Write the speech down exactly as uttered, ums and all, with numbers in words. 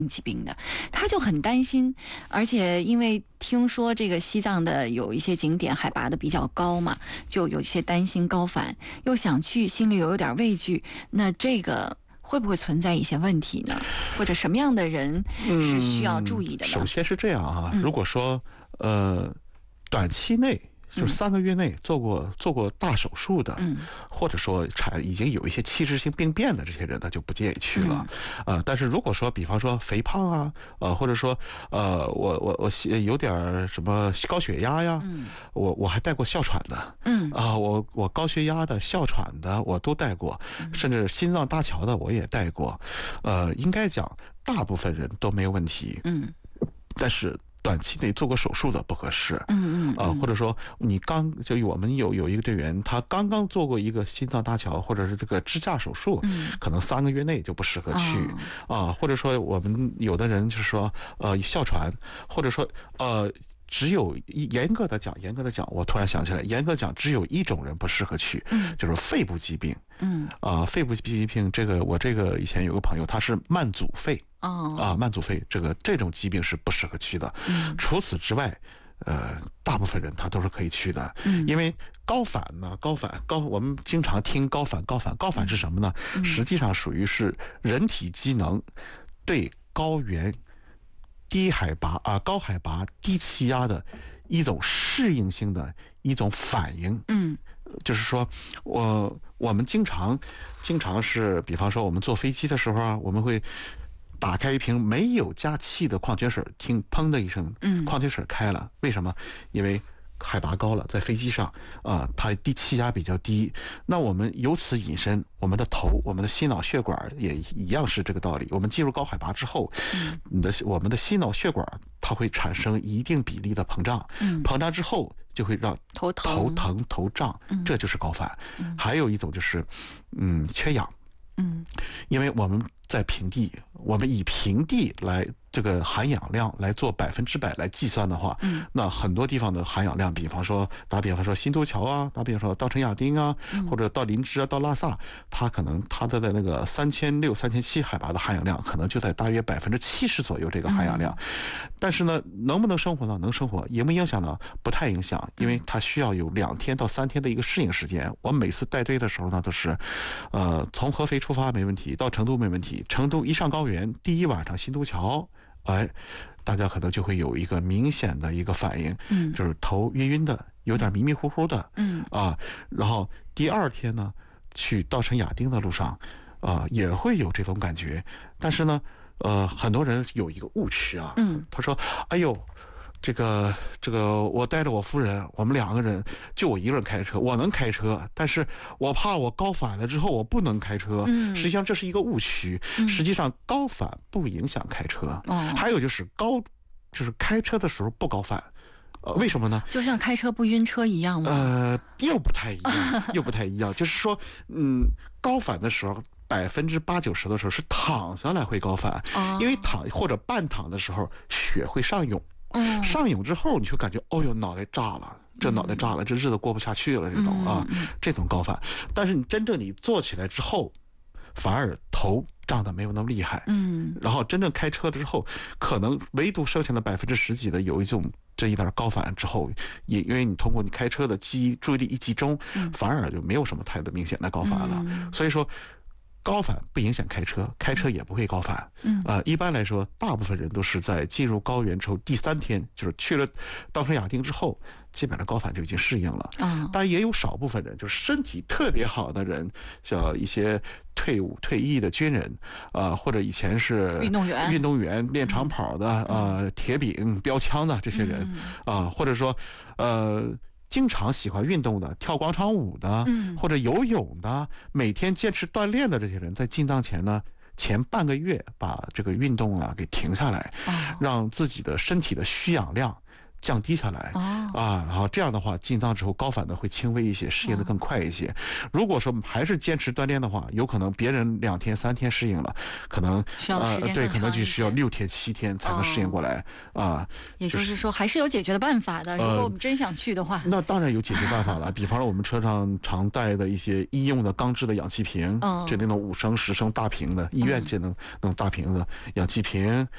疾病的，他就很担心，而且因为听说这个西藏的有一些景点海拔的比较高嘛，就有一些担心高反，又想去，心里有点畏惧，那这个会不会存在一些问题呢？或者什么样的人是需要注意的呢？ 嗯、首先是这样啊， 嗯、 如果说呃短期内。就是三个月内做过做过大手术的， 嗯， 或者说产已经有一些器质性病变的这些人呢，就不建议去了。嗯、呃，但是如果说，比方说肥胖啊，呃，或者说呃，我我我有点什么高血压呀，嗯，我我还带过哮喘的，嗯啊、呃，我我高血压的、哮喘的我都带过，甚至心脏搭桥的我也带过。呃，应该讲大部分人都没有问题，嗯，但是。短期内做过手术的不合适，嗯嗯啊、呃，或者说你刚就我们有有一个队员，他刚刚做过一个心脏搭桥或者是这个支架手术，嗯，可能三个月内就不适合去啊、呃，或者说我们有的人就是说呃哮喘，或者说呃。只有严格的讲，严格的讲，我突然想起来，严格讲，只有一种人不适合去，嗯，就是肺部疾病，嗯，啊、呃，肺部疾病，这个我这个以前有个朋友，他是慢阻肺，哦，啊，慢阻肺，这个这种疾病是不适合去的。嗯，除此之外，呃，大部分人他都是可以去的，嗯，因为高反呢，高反高，我们经常听高反，高反，高反是什么呢？嗯、实际上属于是人体机能对高原。低海拔啊，高海拔低气压的一种适应性的一种反应。嗯，就是说，我我们经常经常是，比方说我们坐飞机的时候啊，我们会打开一瓶没有加气的矿泉水，听砰的一声，嗯，矿泉水开了，为什么？因为海拔高了，在飞机上啊、呃，它低气压比较低。那我们由此引申，我们的头、我们的心脑血管也一样是这个道理。我们进入高海拔之后，嗯、你的我们的心脑血管它会产生一定比例的膨胀，嗯、膨胀之后就会让头疼、 头疼、头胀，嗯、这就是高反。嗯、还有一种就是，嗯，缺氧。嗯，因为我们在平地，我们以平地来这个含氧量来做百分之百来计算的话，嗯，那很多地方的含氧量，比方说打比方说新都桥啊，打比方说到陈亚丁啊，嗯、或者到林芝啊，到拉萨，它可能它的那个三千六、三千七海拔的含氧量，可能就在大约百分之七十左右这个含氧量。嗯、但是呢，能不能生活呢？能生活，影不影响呢？不太影响，因为它需要有两天到三天的一个适应时间。我们每次带队的时候呢，都是，呃，从合肥出发没问题，到成都没问题，成都一上高原，第一晚上新都桥。哎，大家可能就会有一个明显的一个反应，嗯，就是头晕晕的，有点迷迷糊糊的，嗯啊，然后第二天呢，去稻城亚丁的路上，啊，也会有这种感觉，但是呢，呃，很多人有一个误区啊，嗯，他说，哎呦。这个这个，我带着我夫人，我们两个人，就我一个人开车，我能开车，但是我怕我高反了之后我不能开车。嗯，实际上这是一个误区。嗯、实际上高反不影响开车。哦，还有就是高，就是开车的时候不高反。呃，为什么呢？ 就像开车不晕车一样吗？ 呃，又不太一样，又不太一样。就是说，嗯，高反的时候。百分之八九十的时候是躺下来会高反，哦、因为躺或者半躺的时候血会上涌。嗯、上涌之后，你就感觉哦哟，脑袋炸了，这脑袋炸了，嗯、这日子过不下去了，这种啊，嗯、这种高反。但是你真正你坐起来之后，反而头胀得没有那么厉害。嗯，然后真正开车之后，可能唯独剩下的百分之十几的有一种这一点高反之后，也因为你通过你开车的记注意力一集中，嗯、反而就没有什么太的明显的高反了。嗯、所以说。高反不影响开车，开车也不会高反。嗯，呃，一般来说，大部分人都是在进入高原之后第三天，就是去了稻城亚丁之后，基本上高反就已经适应了。啊、哦，当然也有少部分人，就是身体特别好的人，像一些退伍退役的军人，啊、呃，或者以前是运动员、 运动员练长跑的，啊、嗯呃，铁饼标枪的这些人，啊、嗯呃，或者说，呃。经常喜欢运动的，跳广场舞的，嗯、或者游泳的，每天坚持锻炼的这些人，在进藏前呢，前半个月把这个运动啊给停下来，哦、让自己的身体的需氧量降低下来，哦、啊，然后这样的话，进藏之后高反的会轻微一些，适应的更快一些。哦、如果说还是坚持锻炼的话，有可能别人两天三天适应了，可能需要时间、呃、 对，可能就需要六天七天才能适应过来、哦、啊。 也就是说，还是有解决的办法的。如果我们真想去的话， 呃、那当然有解决办法了。比方说，我们车上常带的一些医用的钢制的氧气瓶，哦、就那种五升、十升大瓶的，医院界那种大瓶子氧气瓶。